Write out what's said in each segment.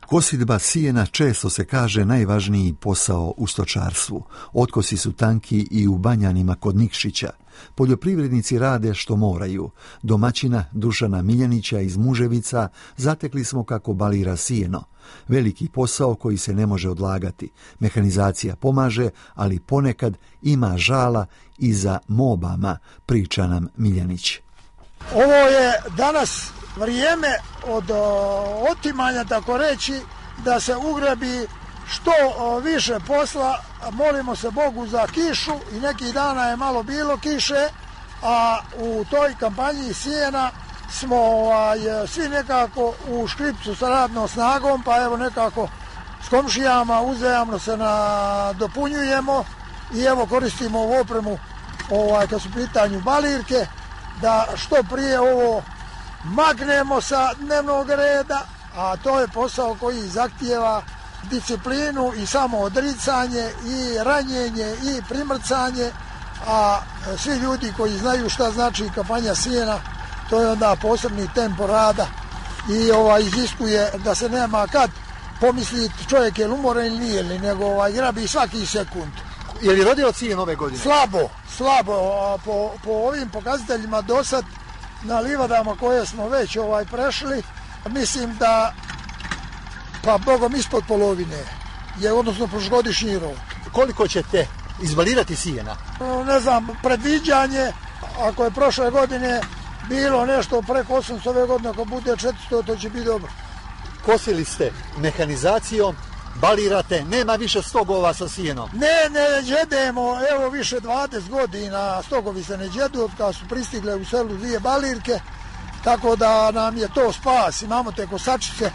Kosidba sijena često se kaže najvažniji posao u stočarstvu. Otkosi su tanki i u Banjanima kod Nikšića. Poljoprivrednici rade što moraju. Domaćina Dušana Miljanića iz Muževica zatekli smo kako balira sijeno. Veliki posao koji se ne može odlagati. Mehanizacija pomaže, ali ponekad ima žala i za mobama, priča nam Miljanić. Ovo je danas vrijeme od otimanja, tako reći, da se ugrabi što više posla. Molimo se Bogu za kišu i nekih dana je malo bilo kiše, a u toj kampanji sijena smo svi nekako u škripcu sa radnom snagom, pa evo nekako s komšijama uzajamno se dopunjujemo i evo koristimo ovu opremu kad su u pitanju balirke, da što prije ovo maknemo sa dnevnog reda, a to je posao koji zahtijeva disciplinu i samo odricanje i ranjenje i primrcanje, a svi ljudi koji znaju šta znači kampanja sijena, to je onda posebni tempo rada i iziskuje da se nema kad pomisliti čovjek je umoran ili nije, nego grabi svaki sekund. Je li rodio sijen ove godine? Slabo, po ovim pokazateljima do sad na livadama koje smo već prešli, mislim da pa bogom ispod polovine je odnosno prošlogodišnji rod. Koliko ćete izbalirati sijena? Ne znam, predviđanje, ako je prošle godine bilo nešto preko 800, ove godine ako bude 400, to će biti dobro. Kosili ste mehanizacijom, balirate, nema više stogova sa sijenom? Ne džedemo, evo više 20 godina stogovi se ne džedu, od kada su pristigle u selu 2 balirke, tako da nam je to spas. Imamo te kosačice,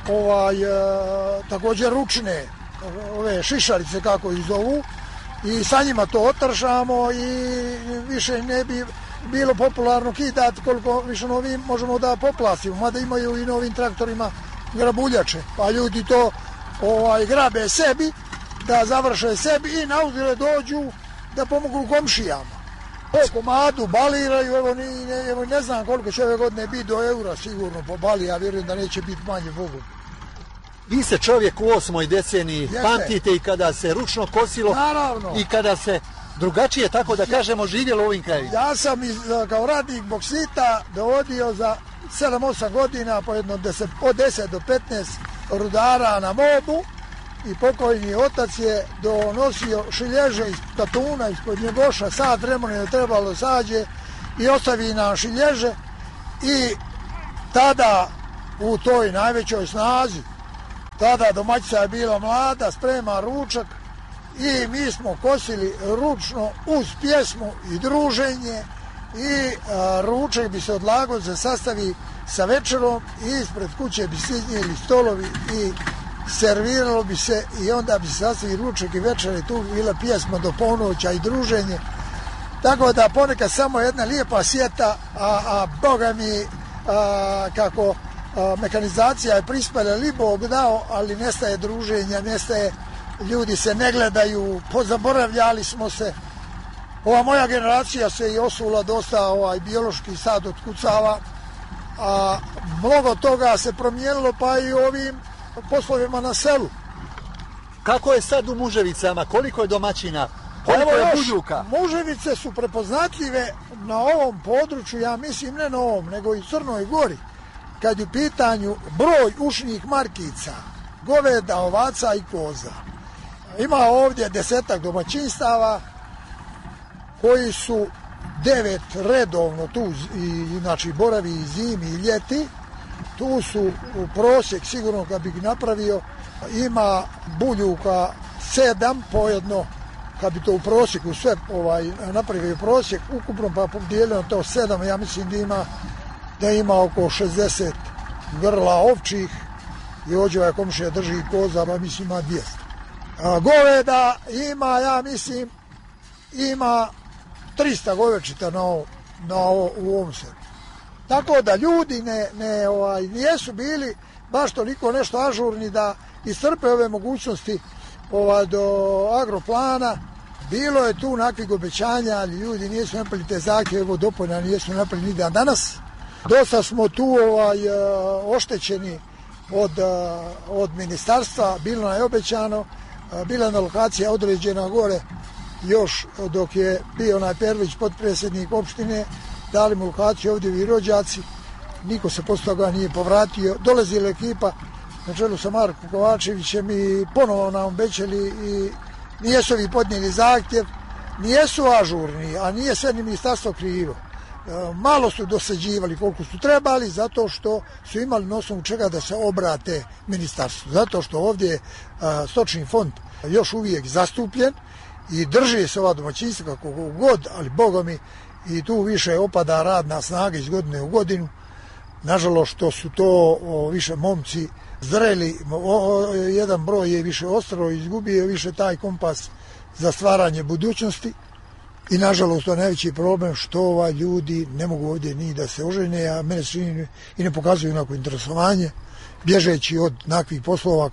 također ručne, ove šišarice kako ih zovu, i sa njima to otršamo i više ne bi bilo popularno kidati koliko više novim možemo da poplasimo, mada imaju i novim traktorima grabuljače, pa ljudi to grabe sebi, da završe sebi i nauzile dođu da pomogu komšijama. Po komadu baliraju, evo ne znam koliko će ove godine biti, do eura sigurno po bali, ja vjerujem da neće biti manje Bogu. Vi se čovjek u 8. deceniji pamtite i kada se ručno kosilo. Naravno. I kada se drugačije, tako da kažemo, živjelo u ovim krajima. Ja sam kao radnik boksita dovodio za 7-8 godina po jedno od 10 do 15 rudara na mobu i pokojni otac je donosio šilježe iz Tatuna, ispod Njegoša, sat vremena je trebalo sađe i ostavi nam šilježe i tada u toj najvećoj snazi, tada domaćica je bila mlada, sprema ručak i mi smo kosili ručno uz pjesmu i druženje i ručak bi se odlagao za sastavi sa večerom i ispred kuće bi siznijeli stolovi i serviralo bi se i onda bi se sastavi ručak i večer i tu bi bila pjesma do ponoća i druženje. Tako da ponekad samo jedna lijepa sjeta, a Boga mi kako mehanizacija je prispala li Bog dao, ali nestaje druženja, nestaje, ljudi se ne gledaju, pozaboravljali smo se. Ova moja generacija se i osula dosta, biološki sad otkucava, a mnogo toga se promijenilo pa i ovim poslovima na selu. Kako je sad u Muževicama? Koliko je domaćina? Koliko je buljuka? Muževice su prepoznatljive na ovom području, ja mislim ne na ovom, nego i Crnoj Gori, kad je u pitanju broj ušnih markica, goveda, ovaca i koza. Ima ovdje 10 domaćinstava koji su 9 redovno tu, znači boravi i zimi i ljeti. Tu su u prosjek, sigurno kad bih napravio, ima buljuka 7 po jedno, kad bi to u prosjeku sve napravio prosjek, ukupno pa podijeljeno to 7, ja mislim da ima oko 60 grla ovčih i ovdje komšija drži koza, pa mislim ima 200. Goveda ima, ja mislim, ima 300 govečita u ovom selu. Tako da ljudi nijesu bili baš toliko nešto ažurni da iscrpe ove mogućnosti do agroplana. Bilo je tu nakvih obećanja, ali ljudi nijesu napravili te zahtjeve vodopojna, nijesu napravili ni dan danas. Dosta smo tu oštećeni od ministarstva, bilo nam je obećano, bila je na lokacija određena gore, još dok je bio onaj Pervić, potpredsjednik opštine, dali mu lokaciju ovdje vi rođaci, niko se posle toga nije povratio, dolazila ekipa na čelu sa Markom Kovačevićem i ponovo nam obećali i nijesu vi podnijeli zahtjev, nijesu ažurni, a nije sve ni ministarstvo krivo. Malo su dosađivali koliko su trebali, zato što su imali na osnovu čega da se obrate ministarstvu. Zato što ovdje je stočni fond još uvijek zastupljen i drži se ova domaćinstva kako god, ali Boga mi i tu više opada radna snaga iz godine u godinu. Nažalost što su to više momci zreli, jedan broj je više ostro, izgubio više taj kompas za stvaranje budućnosti. I nažalost to je najveći problem što ljudi ne mogu ovdje ni da se ožene, a mene se čini i ne pokazuju onako interesovanje, bježeći od nakvih poslova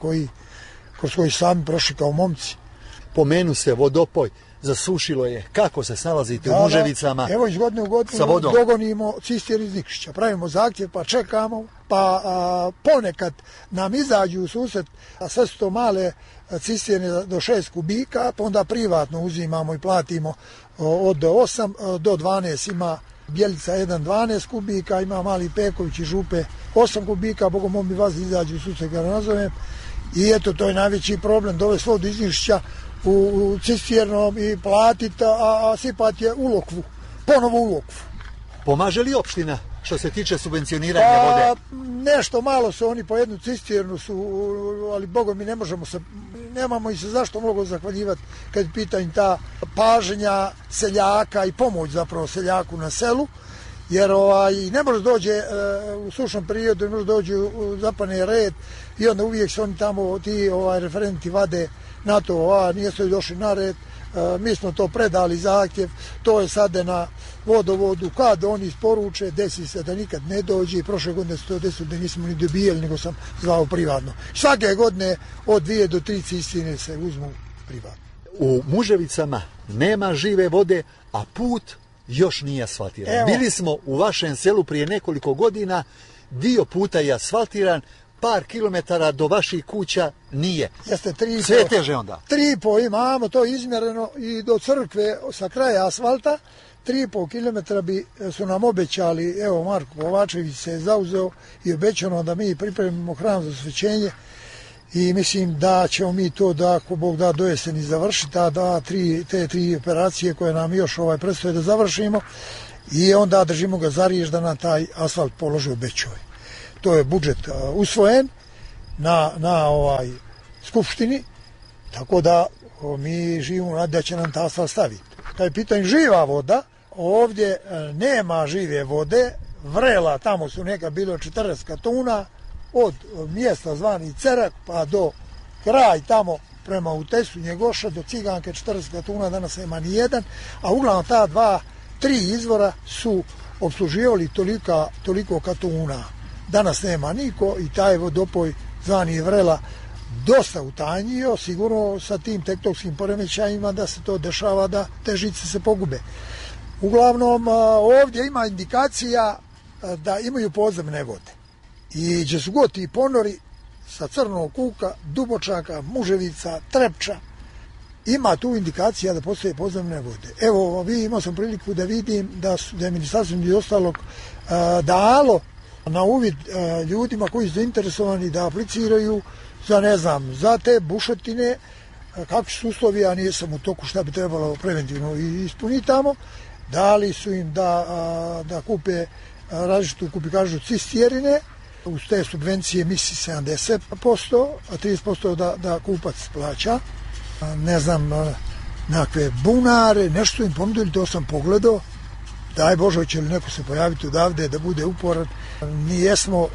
kroz koji sami prošli kao momci. Pomenu se vodopoj, zasušilo je. Kako se snalazite u Muževicama? Evo iz godine u godinu dogonimo cister iz Nikšića, pravimo zahtjev pa čekamo, pa ponekad nam izađu u susret, a sve su to male cisterne do 6 kubika, pa onda privatno uzimamo i platimo od 8 do 12, ima Bjelica 1,12 kubika, ima Mali Peković i Župe 8 kubika, bogom mi vas izađu u susret kada nazovem. I eto, to je najveći problem, dovesti vodu iz Nikšića u cisternom i platiti, a sipati je u Lokvu, ponovo u Lokvu. Pomaže li opština što se tiče subvencioniranja vode? Nešto malo su oni po jednu cisternu su, ali Bogom mi nemamo i se zašto mnogo zahvaljivati kad pitanje ta pažnja seljaka i pomoć zapravo seljaku na selu, jer ne može dođe u sušnom periodu, ne može dođe u zapane red i onda uvijek se oni tamo ti referenti vade na to, nije se došli na red, mi smo to predali zahtjev, to je sada na vodovodu, kad oni isporuče, desi se da nikad ne dođe i prošle godine se to desilo da nismo ni dobijali, nego sam zvao privatno. Svake godine od 2 do 3 cistine se uzmu privatno. U Muževicama nema žive vode, a put još nije asfaltiran. Bili smo u vašem selu prije nekoliko godina, dio puta je asfaltiran, par kilometara do vaših kuća nije. Sve je teže onda. 3,5 imamo, to izmjereno i do crkve sa kraja asfalta. 3,5 kilometra su nam obećali, evo Marko Kovačević se je zauzeo i obećano da mi pripremimo hram za osvećenje i mislim da ćemo mi to da ako Bog da do jeseni završiti, te 3 operacije koje nam još predstoje da završimo i onda držimo ga za riječ da na taj asfalt položi u Bećoj. To je budžet usvojen na skupštini, tako da mi živimo da će nam ta asfalt staviti. Kad je pitanje živa voda, ovdje nema žive vode, vrela, tamo su neka bilo 40 katuna, od mjesta zvani Cerak pa do kraj tamo prema Utesu, Njegoša do Ciganke 40 katuna, danas nema ni jedan, a uglavnom ta 2-3 izvora su obsluživali toliko katuna. Danas nema niko i taj vodopoj zvani Vrela dosta utanjio, sigurno sa tim tektonskim poremećajima da se to dešava da te žice se pogube. Uglavnom ovdje ima indikacija da imaju podzemne vode i gdje su god ti ponori sa Crnog kuka, Dubočaka, Muževica, Trepča, ima tu indikacija da postoje podzemne vode. Evo, imao sam priliku da vidim da je ministarstvo i ostalog dalo na uvid ljudima koji su zainteresovani da apliciraju za te bušotine, kakvi su uslovi, a nisam u toku šta bi trebalo preventivno ispuniti tamo. Dali su im da kupe različitu kupikažu cisterine, uz te subvencije misli 70%, a 30% da kupac plaća. Nekakve bunare, nešto im ponudili, to sam pogledao. Daj Bože, hoće li neko se pojaviti odavde da bude uporan. Nijesmo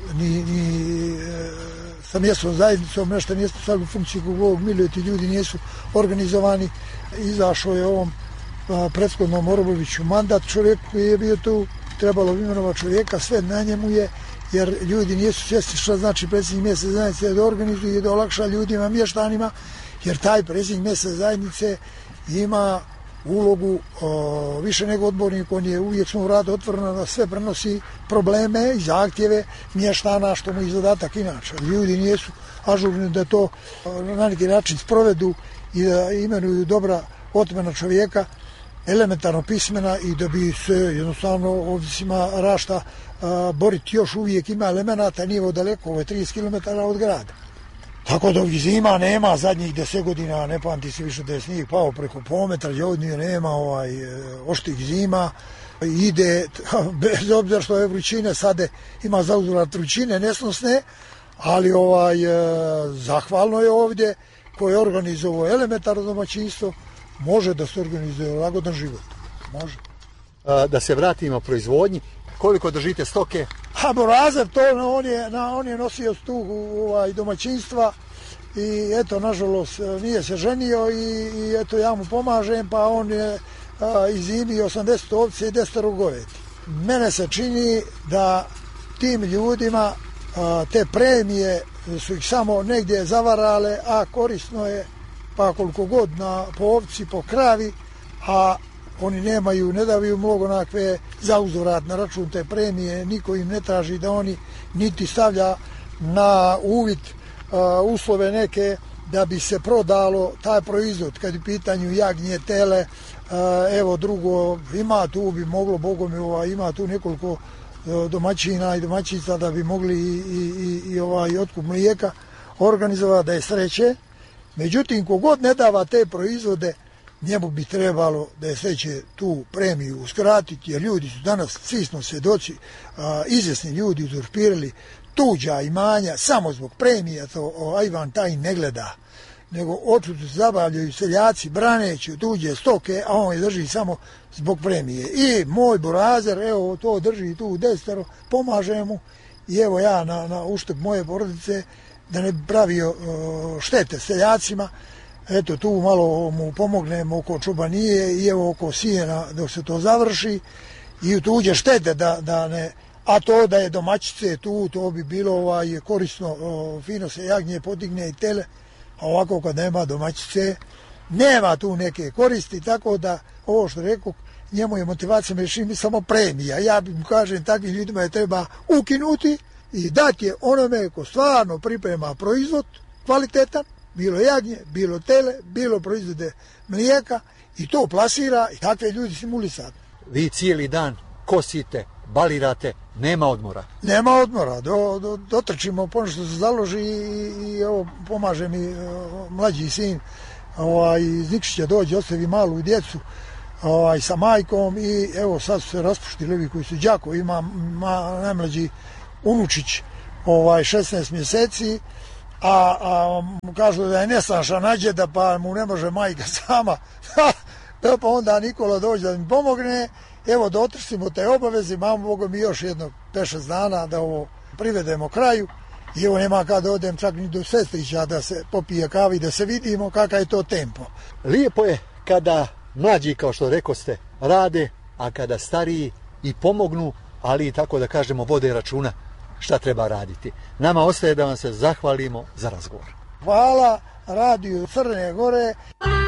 sa mjestom zajednicom, nešto nijesmo stavili u funkciju kog ovog miluje, ti ljudi nijesu organizovani. Izašao je ovom prethodnom Oroboviću mandat, čovjek koji je bio tu, trebalo imenovati čovjeka, sve na njemu je, jer ljudi nijesu svjesni što znači predsjednik mjesne zajednice da organizuje i da olakša ljudima, mještanima, jer taj predsjednik mjesne zajednice ima ulogu više nego odbornik, on je uvijek smo rad otvoreno da sve prenosi probleme i zahtjeve mještana, što mu je zadatak inače. Ljudi nisu ažurni da to na neki način sprovedu i da imenuju dobra otmena čovjeka, elementarno pismena i da bi se jednostavno ovisima Rašta boriti. Još uvijek ima elemenata, nije daleko, ovo je 30 km od grada. Tako da ovih zima nema, zadnjih 10 godina ne pamti se više da je snijeg pao preko pometra, ovdje nema oštih zima, ide, bez obzira što je vrućine, sada ima zauzvrat vrućine nesnosne, ali zahvalno je ovdje ko je organizovao elementarno domaćinstvo, može da se organizuje lagodan život. Može. Da se vratimo proizvodnji, koliko držite stoke? Borazer, to on je nosio tu domaćinstva i eto, nažalost, nije se ženio i eto, ja mu pomažem, pa on je izimio 80 ovce i 10 govedi. Mene se čini da tim ljudima te premije su ih samo negdje zavarale, a korisno je pa koliko god po ovci, po kravi, a oni ne daju mnogo nakve za uzvrat na račun te premije, niko im ne traži da oni niti stavlja na uvid uslove neke da bi se prodalo taj proizvod, kad je pitanju jagnje, tele, evo drugo, ima tu bi moglo, Bogom ima tu nekoliko domaćina i domaćica da bi mogli i otkup mlijeka organizovati da je sreće. Međutim, kogod ne dava te proizvode, njemu bi trebalo da je sreće tu premiju uskratiti, jer ljudi su danas, svi smo svjedoci, izvjesni ljudi uzurpirali tuđa imanja samo zbog premija, to Ivan taj ne gleda, nego očito zabavljaju seljaci braneći tuđe stoke, a on je drži samo zbog premije. I moj burazer, evo to drži tu 10, pomaže mu i evo ja na uštep moje porodice, da ne bi pravio štete seljacima, eto tu malo mu pomognem oko čubanije i evo oko sijena dok se to završi i u tuđe štete da ne, a to da je domaćice tu, to bi bilo korisno, fino se jagnje podigne i tele, a ovako kad nema domaćice, nema tu neke koristi, tako da ovo što rekao, njemu je motivacija mešimi samo premija. Ja mu kažem, takvim ljudima je treba ukinuti i dati je onome ko stvarno priprema proizvod kvalitetan, bilo jagnje, bilo tele, bilo proizvode mlijeka i to plasira i takve ljudi stimulisati. Vi cijeli dan kosite, balirate, nema odmora? Nema odmora, dotrčimo ponešto se založi i evo, pomaže mi mlađi sin iz Nikšića dođe, ostavi malu djecu sa majkom i evo sad su se raspuštili ovi koji su đako, ima najmlađi unučić 16 mjeseci, a kažu da je nesnašan nađeda pa mu ne može majka sama, pa onda Nikola dođe da mi pomogne, evo da otrstimo te obaveze, imamo Bogom i još jedno 5-6 dana da ovo privedemo kraju i evo nema kada odem čak ni do sestrića da se popije kavi, da se vidimo kakav je to tempo. Lijepo je kada mlađi, kao što rekoste, rade, a kada stariji i pomognu, ali i tako da kažemo vode računa šta treba raditi. Nama ostaje da vam se zahvalimo za razgovor. Hvala Radio Crne Gore.